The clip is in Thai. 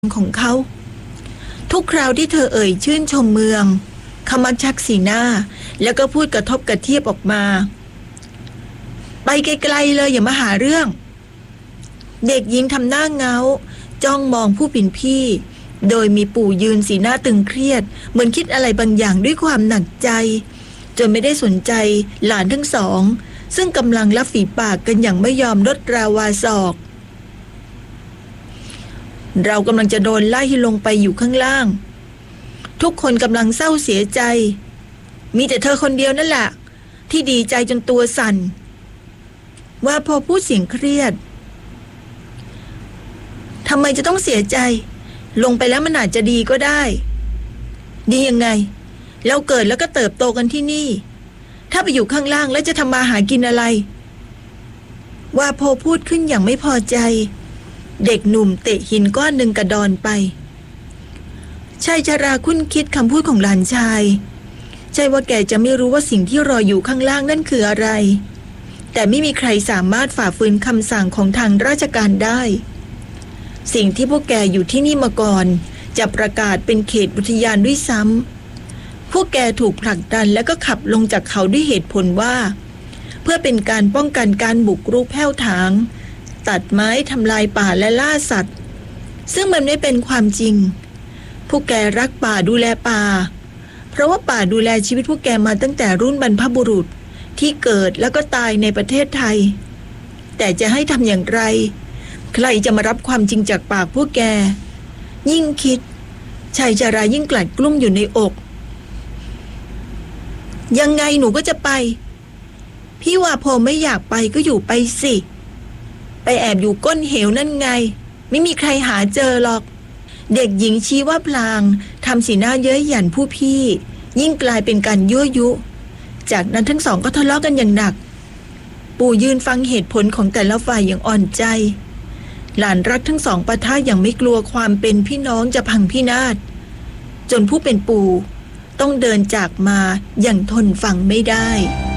ของเขาทุกคราวที่เธอเอ่ยชื่นชมเมืองเขามักชักสีหน้าแล้วก็พูดกระทบกระเทียบออกมาไปไกลๆเลยอย่ามาหาเรื่องเด็กหญิงทำหน้าเงาจ้องมองผู้เป็นพี่โดยมีปู่ยืนสีหน้าตึงเครียดเหมือนคิดอะไรบางอย่างด้วยความหนักใจจนไม่ได้สนใจหลานทั้งสองซึ่งกำลังลับฝีปากกันอย่างไม่ยอมลดราวาศอกเรากำลังจะโดนไล่ให้ลงไปอยู่ข้างล่างทุกคนกำลังเศร้าเสียใจมีแต่เธอคนเดียวนั่นแหละที่ดีใจจนตัวสั่นว่าพอพูดเสียงเครียดทำไมจะต้องเสียใจลงไปแล้วมันอาจจะดีก็ได้ดียังไงเราเกิดแล้วก็เติบโตกันที่นี่ถ้าไปอยู่ข้างล่างแล้วจะทำมาหากินอะไรว่าพอพูดขึ้นอย่างไม่พอใจเด็กหนุ่มเตะหินก้อนหนึ่งกระดอนไปชายชราคุ้นคิดคำพูดของหลานชายใช่ว่าแกจะไม่รู้ว่าสิ่งที่รออยู่ข้างล่างนั่นคืออะไรแต่ไม่มีใครสามารถฝ่าฝืนคำสั่งของทางราชการได้สิ่งที่พวกแกอยู่ที่นี่มาก่อนจะประกาศเป็นเขตอุทยานด้วยซ้ำพวกแกถูกผลักดันและก็ขับลงจากเขาด้วยเหตุผลว่าเพื่อเป็นการป้องกันการบุกรุกแผ่วถางตัดไม้ทำลายป่าและล่าสัตว์ซึ่งมันไม่เป็นความจริงพวกแกรักป่าดูแลป่าเพราะว่าป่าดูแลชีวิตพวกแกมาตั้งแต่รุ่นบรรพบุรุษที่เกิดแล้วก็ตายในประเทศไทยแต่จะให้ทำอย่างไรใครจะมารับความจริงจากปากพวกแกยิ่งคิดชายชรายิ่งกลัดกลุ้มอยู่ในอกยังไงหนูก็จะไปพี่ว่าพอไม่อยากไปก็อยู่ไปสิไปแอบอยู่ก้นเหวนั่นไงไม่มีใครหาเจอหรอกเด็กหญิงชี้ว่าพลางทำสีหน้าเย้ยหยันผู้พี่ยิ่งกลายเป็นการยั่วยุจากนั้นทั้งสองก็ทะเลาะกันอย่างหนักปู่ยืนฟังเหตุผลของแต่ละฝ่ายอย่างอ่อนใจหลานรักทั้งสองปะทะอย่างไม่กลัวความเป็นพี่น้องจะพังพินาศจนผู้เป็นปู่ต้องเดินจากมาอย่างทนฟังไม่ได้